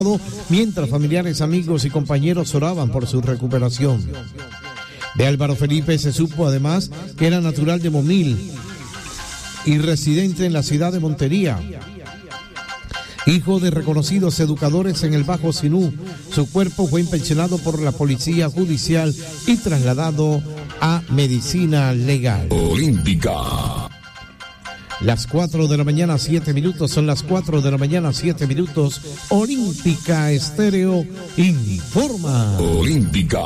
mientras familiares, amigos y compañeros oraban por su recuperación. De Álvaro Felipe se supo además que era natural de Momil y residente en la ciudad de Montería. Hijo de reconocidos educadores en el Bajo Sinú, su cuerpo fue inspeccionado por la policía judicial y trasladado a medicina legal. Olímpica. Las 4 de la mañana, 7 minutos, son las 4 de la mañana, 7 minutos. Olímpica Estéreo informa. Olímpica.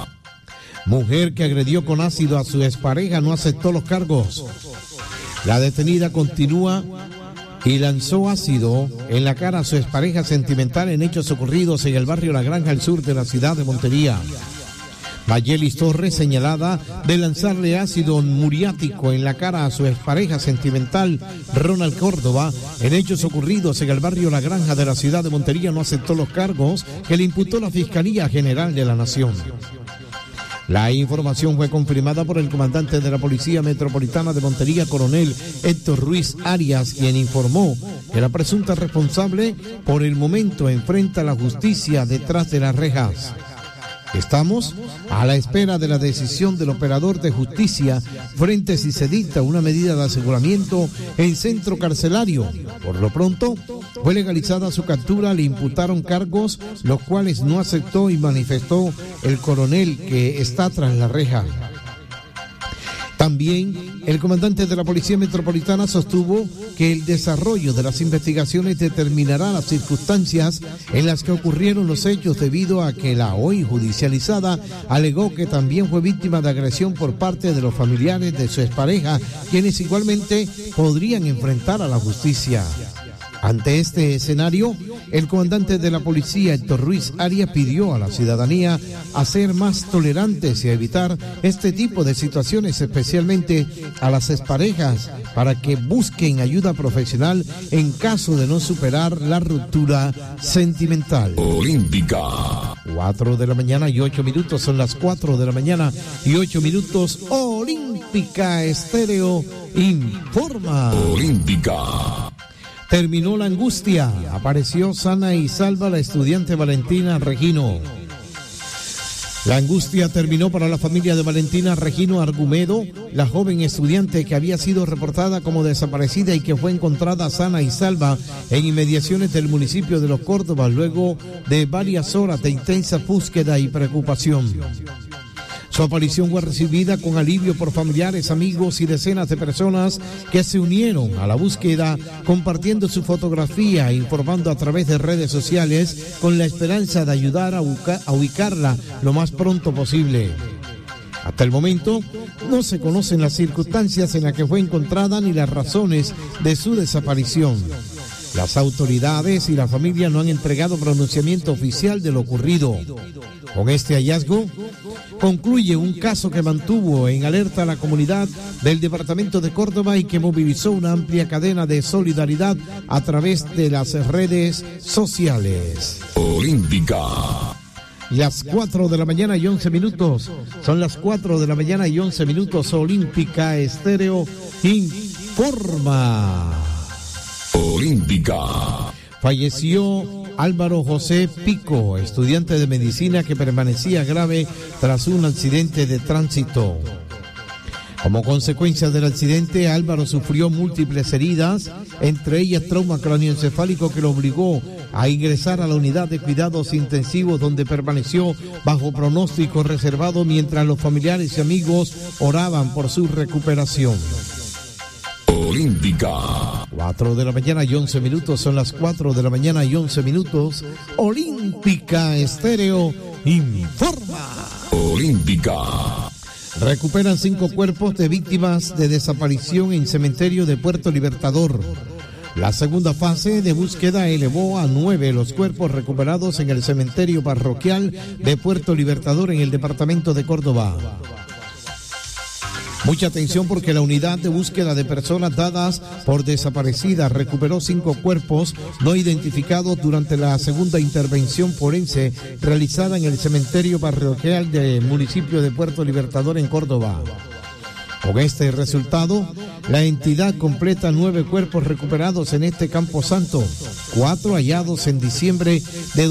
Mujer que agredió con ácido a su expareja no aceptó los cargos. La detenida continúa y lanzó ácido en la cara a su expareja sentimental en hechos ocurridos en el barrio La Granja, al sur de la ciudad de Montería. Mayelis Torres, señalada de lanzarle ácido muriático en la cara a su expareja sentimental, Ronald Córdoba, en hechos ocurridos en el barrio La Granja de la ciudad de Montería, no aceptó los cargos que le imputó la Fiscalía General de la Nación. La información fue confirmada por el comandante de la Policía Metropolitana de Montería, coronel Héctor Ruiz Arias, quien informó que la presunta responsable por el momento enfrenta la justicia detrás de las rejas. Estamos a la espera de la decisión del operador de justicia frente si se dicta una medida de aseguramiento en centro carcelario. Por lo pronto, fue legalizada su captura, le imputaron cargos, los cuales no aceptó y manifestó el coronel que está tras la reja. También el comandante de la Policía Metropolitana sostuvo que el desarrollo de las investigaciones determinará las circunstancias en las que ocurrieron los hechos, debido a que la hoy judicializada alegó que también fue víctima de agresión por parte de los familiares de su expareja, quienes igualmente podrían enfrentar a la justicia. Ante este escenario, el comandante de la policía, Héctor Ruiz Arias, pidió a la ciudadanía a ser más tolerantes y a evitar este tipo de situaciones, especialmente a las exparejas, para que busquen ayuda profesional en caso de no superar la ruptura sentimental. Olímpica. 4 de la mañana y 8 minutos, son las 4 de la mañana y 8 minutos. Olímpica Estéreo informa. Olímpica. Terminó la angustia, apareció sana y salva la estudiante Valentina Regino. La angustia terminó para la familia de Valentina Regino Argumedo, la joven estudiante que había sido reportada como desaparecida y que fue encontrada sana y salva en inmediaciones del municipio de Los Córdobas, luego de varias horas de intensa búsqueda y preocupación. Su aparición fue recibida con alivio por familiares, amigos y decenas de personas que se unieron a la búsqueda, compartiendo su fotografía e informando a través de redes sociales, con la esperanza de ayudar a ubicarla lo más pronto posible. Hasta el momento no se conocen las circunstancias en las que fue encontrada ni las razones de su desaparición. Las autoridades y la familia no han entregado pronunciamiento oficial de lo ocurrido. Con este hallazgo concluye un caso que mantuvo en alerta a la comunidad del departamento de Córdoba y que movilizó una amplia cadena de solidaridad a través de las redes sociales. Olímpica. Las 4 de la mañana y 11 minutos. Son las 4 de la mañana y 11 minutos. Olímpica Estéreo informa. Olímpica. Falleció Álvaro José Pico, estudiante de medicina que permanecía grave tras un accidente de tránsito. Como consecuencia del accidente, Álvaro sufrió múltiples heridas, entre ellas trauma cráneoencefálico que lo obligó a ingresar a la unidad de cuidados intensivos, donde permaneció bajo pronóstico reservado mientras los familiares y amigos oraban por su recuperación. Olímpica. 4 de la mañana y 11 minutos, son las 4 de la mañana y 11 minutos. Olímpica Estéreo informa. Olímpica. Recuperan 5 cuerpos de víctimas de desaparición en cementerio de Puerto Libertador. La segunda fase de búsqueda elevó a 9 los cuerpos recuperados en el cementerio parroquial de Puerto Libertador en el departamento de Córdoba. Mucha atención, porque la unidad de búsqueda de personas dadas por desaparecidas recuperó 5 cuerpos no identificados durante la segunda intervención forense realizada en el cementerio parroquial del municipio de Puerto Libertador en Córdoba. Con este resultado, La entidad completa 9 cuerpos recuperados en este Camposanto, 4 hallados en diciembre de